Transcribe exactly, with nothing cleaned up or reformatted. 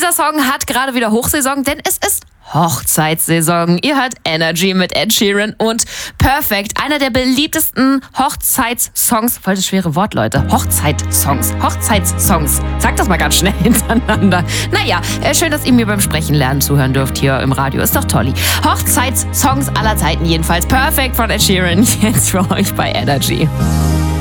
Dieser Song hat gerade wieder Hochsaison, denn es ist Hochzeitssaison. Ihr hört Energy mit Ed Sheeran und Perfect, einer der beliebtesten Hochzeitssongs. Voll das schwere Wort, Leute. Hochzeitssongs. Hochzeitssongs. Sagt das mal ganz schnell hintereinander. Naja, schön, dass ihr mir beim Sprechen lernen zuhören dürft hier im Radio. Ist doch tolli. Hochzeitssongs aller Zeiten jedenfalls. Perfect von Ed Sheeran. Jetzt für euch bei Energy.